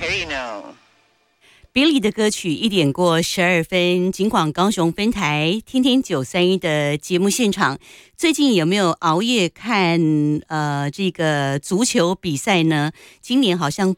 Volcano。 Billy 的歌曲1:12，警广高雄分台天天931的节目现场，最近有没有熬夜看这个足球比赛呢？今年好像